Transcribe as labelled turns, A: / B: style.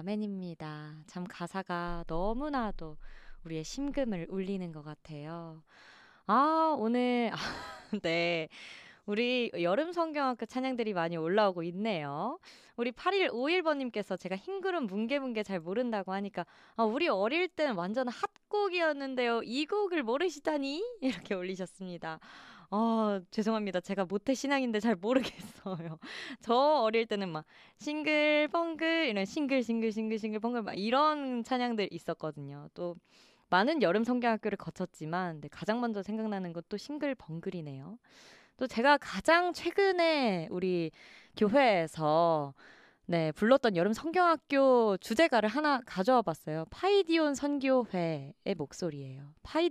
A: 아멘입니다. 참 가사가 너무나도 우리의 심금을 울리는 것 같아요. 오늘 네. 우리 여름 성경학교 찬양들이 많이 올라오고 있네요. 우리 8151번 님께서 제가 흰구름 뭉게뭉게 잘 모른다고 하니까 우리 어릴 땐 완전 핫곡이었는데요. 이 곡을 모르시다니? 이렇게 올리셨습니다. 죄송합니다. 제가 모태 신앙인데 잘 모르겠어요. 저 어릴 때는 막 싱글벙글 이런 싱글벙글 막 이런 찬양들 있었거든요. 또 많은 여름 성경학교를 거쳤지만 가장 먼저 생각나는 것도 싱글벙글이네요. 또 제가 가장 최근에 우리 교회에서 불렀던 여름 성경학교 주제가를 하나 가져와 봤어요. 파이디온 선교회의 목소리예요.